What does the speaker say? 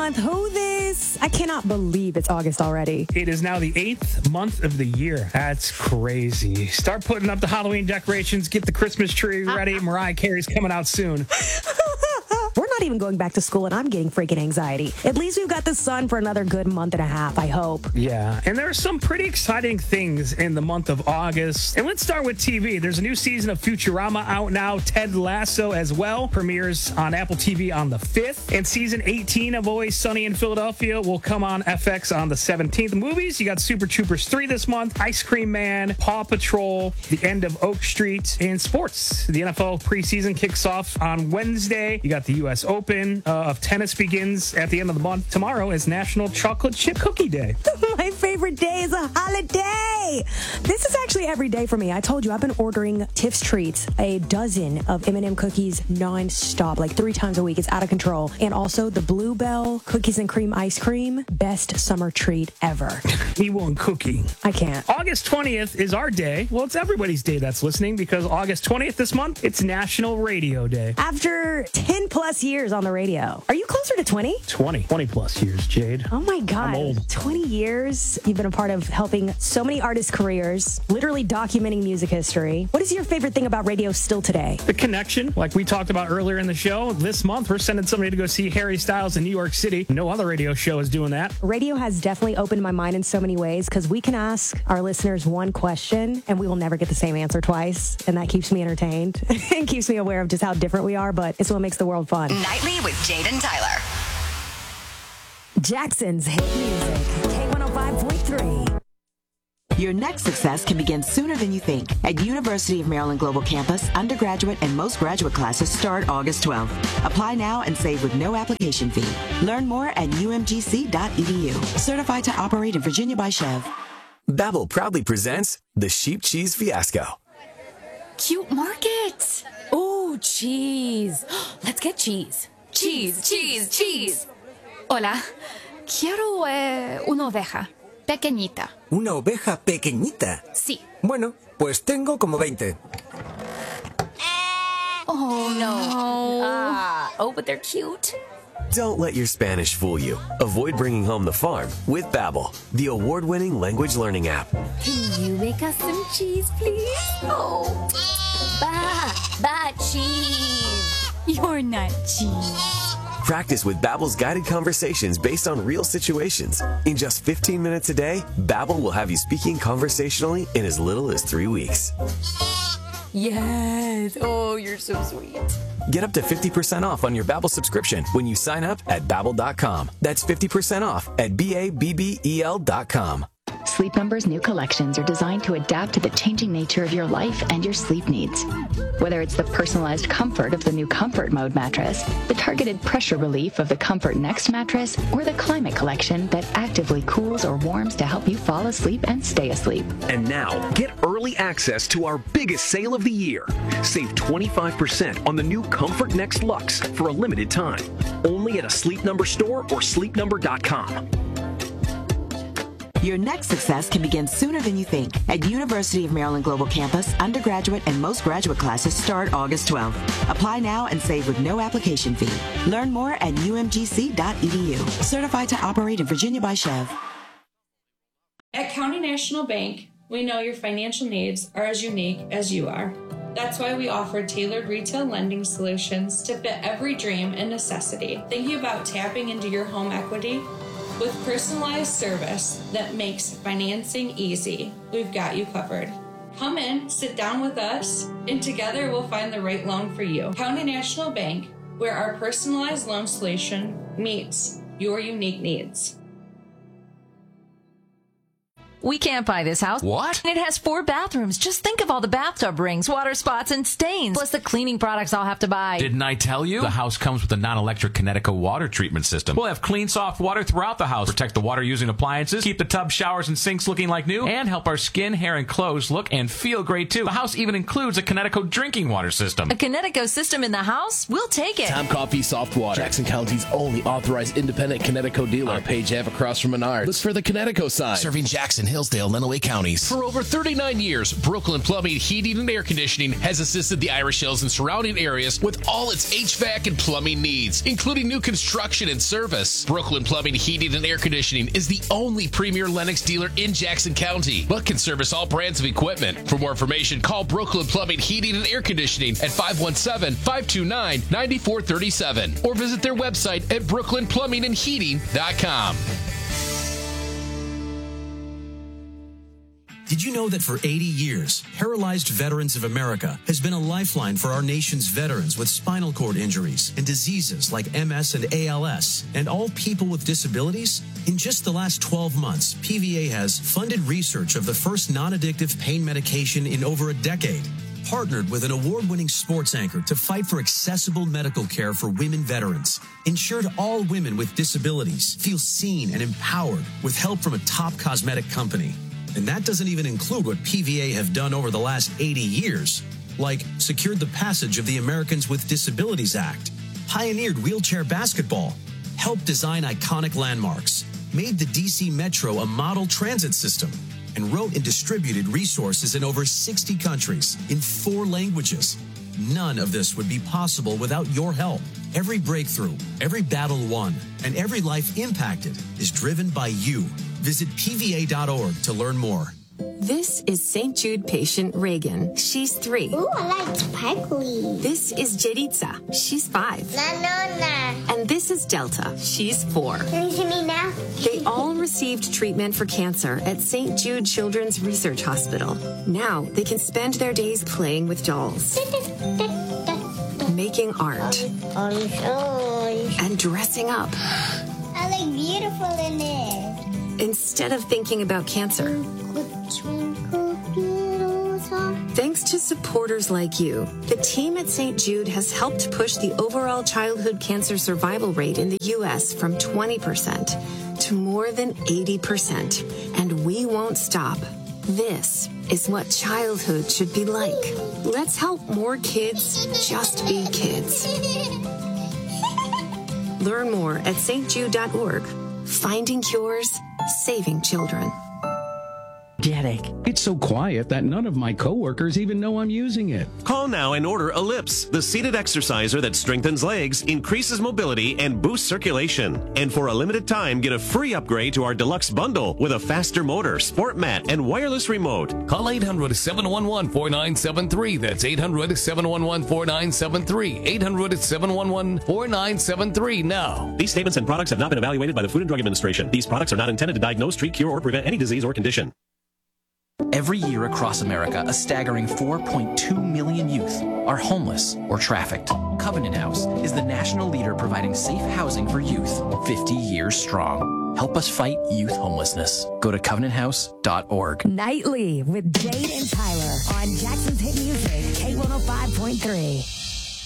month. Who this? I cannot believe it's August already. It is now the 8th month of the year. That's crazy. Start putting up the Halloween decorations. Get the Christmas tree ready. Mariah Carey's coming out soon. We're not even going back to school, and I'm getting freaking anxiety. At least we've got the sun for another good month and a half, I hope. Yeah, and there are some pretty exciting things in the month of August. And let's start with TV. There's a new season of Futurama out now. Ted Lasso as well premieres on Apple TV on the 5th. And season 18 of Always Sunny in Philadelphia will come on FX on the 17th. Movies, you got Super Troopers 3 this month, Ice Cream Man, Paw Patrol, The End of Oak Street, and sports. The NFL preseason kicks off on Wednesday. You got the U.S. Open of tennis begins at the end of the month. Tomorrow is National Chocolate Chip Cookie Day. My favorite day is a holiday. This is actually every day for me. I told you, I've been ordering Tiff's Treats, a dozen of M&M cookies nonstop, like 3 times a week. It's out of control. And also the Bluebell cookies and cream ice cream, best summer treat ever. He won't cookie. I can't. August 20th is our day. Well, it's everybody's day that's listening, because August 20th this month, it's National Radio Day. After 10 plus years on the radio. Are you closer to 20? 20 plus years, Jade. Oh my God. I'm old. 20 years. You've been a part of helping so many artists' careers, literally documenting music history. What is your favorite thing about radio still today? The connection, like we talked about earlier in the show. This month, we're sending somebody to go see Harry Styles in New York City. No other radio show is doing that. Radio has definitely opened my mind in so many ways, because we can ask our listeners one question and we will never get the same answer twice. And that keeps me entertained and keeps me aware of just how different we are, but it's what makes the world fun. Nightly with Jade and Tyler. Jackson's hit music, K105.3. Your next success can begin sooner than you think. At University of Maryland Global Campus, undergraduate and most graduate classes start August 12th. Apply now and save with no application fee. Learn more at umgc.edu. Certified to operate in Virginia by Chev. Babbel proudly presents the Sheep Cheese Fiasco. Cute market. Ooh, cheese. Let's get cheese. Cheese, cheese, cheese. Hola. Quiero una oveja. Pequeñita. ¿Una oveja pequeñita? Sí. Bueno, pues tengo como 20. Oh, no. But they're cute. Don't let your Spanish fool you. Avoid bringing home the farm with Babbel, the award-winning language learning app. Can you make us some cheese, please? Oh. Cheese. You're not cheese. Practice with Babbel's guided conversations based on real situations. In just 15 minutes a day, Babbel will have you speaking conversationally in as little as 3 weeks. Yes. Oh, you're so sweet. Get up to 50% off on your Babbel subscription when you sign up at Babbel.com. That's 50% off at BABBEL.com. Sleep Number's new collections are designed to adapt to the changing nature of your life and your sleep needs. Whether it's the personalized comfort of the new Comfort Mode mattress, the targeted pressure relief of the Comfort Next mattress, or the Climate Collection that actively cools or warms to help you fall asleep and stay asleep. And now, get early access to our biggest sale of the year. Save 25% on the new Comfort Next Luxe for a limited time. Only at a Sleep Number store or sleepnumber.com. Your next success can begin sooner than you think. At University of Maryland Global Campus, undergraduate and most graduate classes start August 12th. Apply now and save with no application fee. Learn more at umgc.edu. Certified to operate in Virginia by Chev. At County National Bank, we know your financial needs are as unique as you are. That's why we offer tailored retail lending solutions to fit every dream and necessity. Thinking about tapping into your home equity? With personalized service that makes financing easy, we've got you covered. Come in, sit down with us, and together we'll find the right loan for you. County National Bank, where our personalized loan solution meets your unique needs. We can't buy this house. What? It has 4 bathrooms. Just think of all the bathtub rings, water spots, and stains. Plus the cleaning products I'll have to buy. Didn't I tell you? The house comes with a non-electric Connecticut water treatment system. We'll have clean, soft water throughout the house, protect the water-using appliances, keep the tub, showers, and sinks looking like new, and help our skin, hair, and clothes look and feel great, too. The house even includes a Connecticut drinking water system. A Connecticut system in the house? We'll take it. Tom Coffee Soft Water. Jackson County's only authorized independent Connecticut dealer. On Page Ave across from Menards. Look for the Connecticut sign. Serving Jackson, Hillsdale, Lenawee counties. For over 39 years, Brooklyn Plumbing, Heating, and Air Conditioning has assisted the Irish Hills and surrounding areas with all its HVAC and plumbing needs, including new construction and service. Brooklyn Plumbing, Heating, and Air Conditioning is the only premier Lennox dealer in Jackson County, but can service all brands of equipment. For more information, call Brooklyn Plumbing, Heating, and Air Conditioning at 517-529-9437 or visit their website at brooklynplumbingandheating.com. Did you know that for 80 years, Paralyzed Veterans of America has been a lifeline for our nation's veterans with spinal cord injuries and diseases like MS and ALS, and all people with disabilities? In just the last 12 months, PVA has funded research of the first non-addictive pain medication in over a decade, partnered with an award-winning sports anchor to fight for accessible medical care for women veterans, ensured all women with disabilities feel seen and empowered with help from a top cosmetic company. And that doesn't even include what PVA have done over the last 80 years, like secured the passage of the Americans with Disabilities Act, pioneered wheelchair basketball, helped design iconic landmarks, made the DC Metro a model transit system, and wrote and distributed resources in over 60 countries in 4 languages. None of this would be possible without your help. Every breakthrough, every battle won, and every life impacted is driven by you. Visit PVA.org to learn more. This is St. Jude patient Reagan. She's 3. Ooh, I like sparkly. This is Jeritza. She's 5. And this is Delta. She's 4. Can you see me now? They all received treatment for cancer at St. Jude Children's Research Hospital. Now they can spend their days playing with dolls, making art, and dressing up. I look beautiful in it. Instead of thinking about cancer. Thanks to supporters like you, the team at St. Jude has helped push the overall childhood cancer survival rate in the U.S. from 20% to more than 80%. And we won't stop. This is what childhood should be like. Let's help more kids just be kids. Learn more at stjude.org. Finding cures, saving children. It's so quiet that none of my coworkers even know I'm using it. Call now and order Ellipse, the seated exerciser that strengthens legs, increases mobility, and boosts circulation. And for a limited time, get a free upgrade to our deluxe bundle with a faster motor, sport mat, and wireless remote. Call 800-711-4973. That's 800-711-4973. 800-711-4973 now. These statements and products have not been evaluated by the Food and Drug Administration. These products are not intended to diagnose, treat, cure, or prevent any disease or condition. Every year across America, a staggering 4.2 million youth are homeless or trafficked. Covenant House is the national leader providing safe housing for youth, 50 years strong. Help us fight youth homelessness. Go to covenanthouse.org. Nightly with Jade and Tyler on Jackson's Hit Music, K105.3.